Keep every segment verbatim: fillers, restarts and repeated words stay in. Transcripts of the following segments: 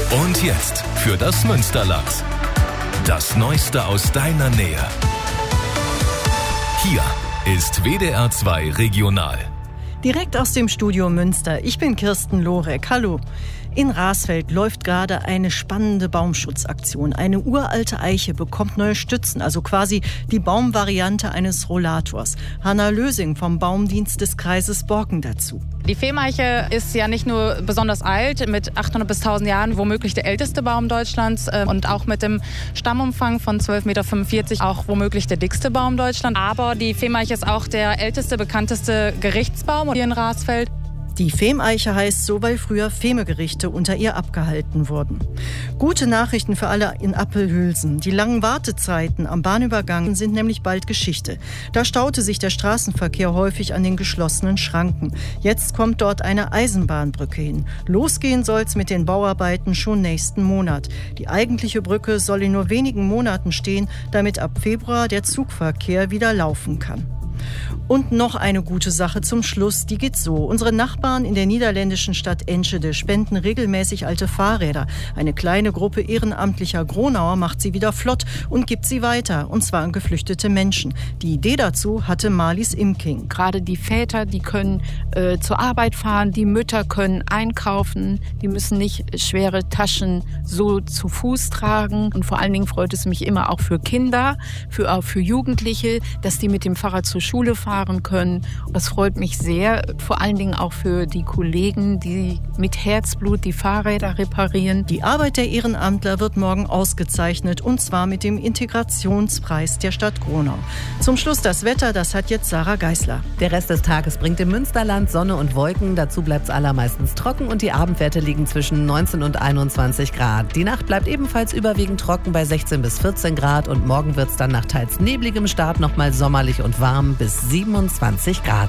Und jetzt für das Münsterland. Das Neueste aus deiner Nähe. Hier ist W D R zwei Regional. Direkt aus dem Studio Münster. Ich bin Kirsten Lorek. Hallo. In Rasfeld läuft gerade eine spannende Baumschutzaktion. Eine uralte Eiche bekommt neue Stützen, also quasi die Baumvariante eines Rollators. Hanna Lösing vom Baumdienst des Kreises Borken dazu. Die Fehmeiche ist ja nicht nur besonders alt, mit achthundert bis tausend Jahren womöglich der älteste Baum Deutschlands und auch mit dem Stammumfang von zwölf Komma fünfundvierzig Meter auch womöglich der dickste Baum Deutschlands. Aber die Fehmeiche ist auch der älteste, bekannteste Gerichtsbaum hier in Rasfeld. Die Fehmeiche heißt so, weil früher Femegerichte unter ihr abgehalten wurden. Gute Nachrichten für alle in Appelhülsen. Die langen Wartezeiten am Bahnübergang sind nämlich bald Geschichte. Da staute sich der Straßenverkehr häufig an den geschlossenen Schranken. Jetzt kommt dort eine Eisenbahnbrücke hin. Losgehen soll's mit den Bauarbeiten schon nächsten Monat. Die eigentliche Brücke soll in nur wenigen Monaten stehen, damit ab Februar der Zugverkehr wieder laufen kann. Und noch eine gute Sache zum Schluss, die geht so. Unsere Nachbarn in der niederländischen Stadt Enschede spenden regelmäßig alte Fahrräder. Eine kleine Gruppe ehrenamtlicher Gronauer macht sie wieder flott und gibt sie weiter, und zwar an geflüchtete Menschen. Die Idee dazu hatte Marlies Imking. Gerade die Väter, die können äh, zur Arbeit fahren, die Mütter können einkaufen, die müssen nicht schwere Taschen so zu Fuß tragen. Und vor allen Dingen freut es mich immer auch für Kinder, für, auch für Jugendliche, dass die mit dem Fahrrad zur Schule fahren können. Das freut mich sehr, vor allen Dingen auch für die Kollegen, die mit Herzblut die Fahrräder reparieren. Die Arbeit der Ehrenamtler wird morgen ausgezeichnet, und zwar mit dem Integrationspreis der Stadt Gronau. Zum Schluss das Wetter, das hat jetzt Sarah Geisler. Der Rest des Tages bringt im Münsterland Sonne und Wolken, dazu bleibt es allermeistens trocken und die Abendwerte liegen zwischen neunzehn und einundzwanzig Grad. Die Nacht bleibt ebenfalls überwiegend trocken bei sechzehn bis vierzehn Grad und morgen wird es dann nach teils nebligem Start nochmal sommerlich und warm bis siebenundzwanzig Grad.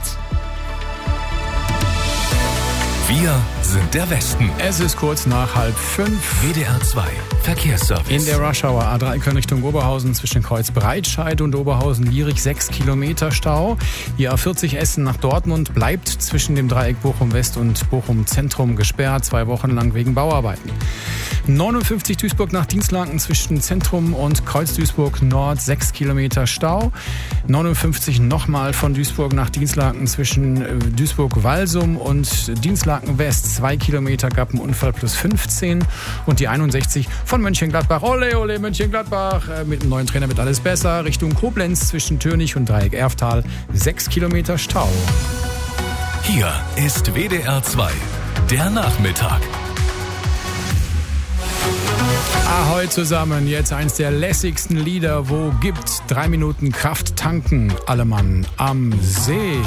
Wir sind der Westen. Es ist kurz nach halb fünf. W D R zwei Verkehrsservice. In der Rush-Hour A drei Köln Richtung Oberhausen zwischen Kreuz Breitscheid und Oberhausen-Lierich sechs Kilometer Stau. Die A vierzig Essen nach Dortmund bleibt zwischen dem Dreieck Bochum West und Bochum Zentrum gesperrt, zwei Wochen lang wegen Bauarbeiten. neunundfünfzig Duisburg nach Dienstlaken zwischen Zentrum und Kreuz Duisburg Nord sechs Kilometer Stau. neunundfünfzig nochmal von Duisburg nach Dienstlaken zwischen Duisburg-Walsum und Dienstlaken West zwei Kilometer, gab einen Unfall plus fünfzehn. Und die einundsechzig von Mönchengladbach, ole ole Mönchengladbach, mit dem neuen Trainer wird alles besser, Richtung Koblenz zwischen Türnich und Dreieck Erftal sechs Kilometer Stau. Hier ist W D R zwei, der Nachmittag. Ahoi zusammen, jetzt eins der lässigsten Lieder, wo gibt drei Minuten Kraft tanken, alle Mann am See.